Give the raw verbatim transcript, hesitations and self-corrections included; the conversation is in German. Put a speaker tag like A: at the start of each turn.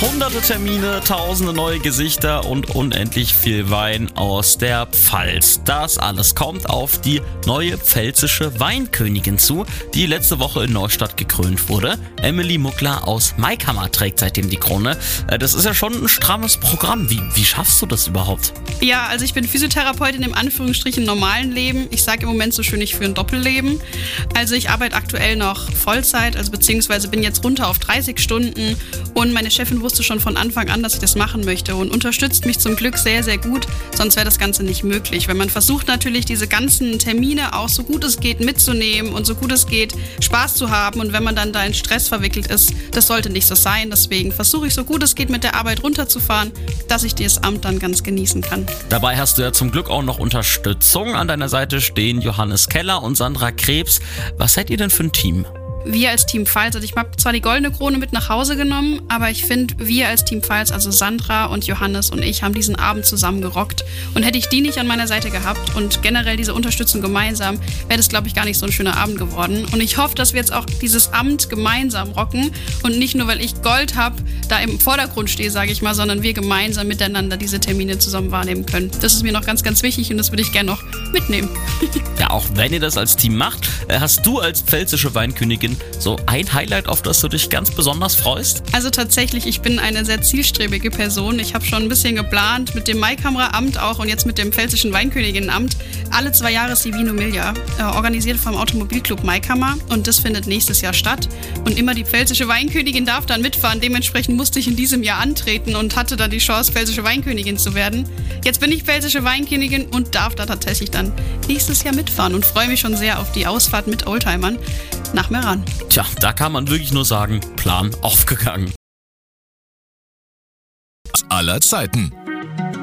A: Hunderte Termine, tausende neue Gesichter und unendlich viel Wein aus der Pfalz. Das alles kommt auf die neue pfälzische Weinkönigin zu, die letzte Woche in Neustadt gekrönt wurde. Emily Muckler aus Maikammer trägt seitdem die Krone. Das ist ja schon ein strammes Programm. Wie, wie schaffst du das überhaupt?
B: Ja, also ich bin Physiotherapeutin im Anführungsstrichen normalen Leben. Ich sage im Moment so schön, ich führe ein Doppelleben. Also ich arbeite aktuell noch Vollzeit, also beziehungsweise bin jetzt runter auf dreißig Stunden und meine Chefin wusste schon von Anfang an, dass ich das machen möchte und unterstützt mich zum Glück sehr, sehr gut, sonst wäre das Ganze nicht möglich. Wenn man versucht natürlich diese ganzen Termine auch so gut es geht mitzunehmen und so gut es geht Spaß zu haben und wenn man dann da in Stress verwickelt ist, das sollte nicht so sein. Deswegen versuche ich so gut es geht mit der Arbeit runterzufahren, dass ich dieses Amt dann ganz genießen kann.
A: Dabei hast du ja zum Glück auch noch Unterstützung. An deiner Seite stehen Johannes Keller und Sandra Krebs. Was seid ihr denn für ein Team?
B: Wir als Team Pfalz, also ich habe zwar die goldene Krone mit nach Hause genommen, aber ich finde, wir als Team Pfalz, also Sandra und Johannes und ich, haben diesen Abend zusammen gerockt. Und hätte ich die nicht an meiner Seite gehabt und generell diese Unterstützung gemeinsam, wäre das, glaube ich, gar nicht so ein schöner Abend geworden. Und ich hoffe, dass wir jetzt auch dieses Amt gemeinsam rocken und nicht nur, weil ich Gold habe, da im Vordergrund stehe, sage ich mal, sondern wir gemeinsam miteinander diese Termine zusammen wahrnehmen können. Das ist mir noch ganz, ganz wichtig und das würde ich gerne noch mitnehmen.
A: Ja, auch wenn ihr das als Team macht, hast du als pfälzische Weinkönigin so ein Highlight, auf das du dich ganz besonders freust?
B: Also tatsächlich, ich bin eine sehr zielstrebige Person. Ich habe schon ein bisschen geplant mit dem Maikammer-Amt auch und jetzt mit dem pfälzischen Weinköniginnenamt. Alle zwei Jahre ist die Vino Miglia, äh, organisiert vom Automobilclub Maikammer und das findet nächstes Jahr statt. Und immer die pfälzische Weinkönigin darf dann mitfahren. Dementsprechend musste ich in diesem Jahr antreten und hatte dann die Chance, pfälzische Weinkönigin zu werden. Jetzt bin ich pfälzische Weinkönigin und darf da tatsächlich dann nächstes Jahr mitfahren und freue mich schon sehr auf die Ausfahrt mit Oldtimern nach Meran.
A: Tja, da kann man wirklich nur sagen, Plan aufgegangen.
C: Aller Zeiten.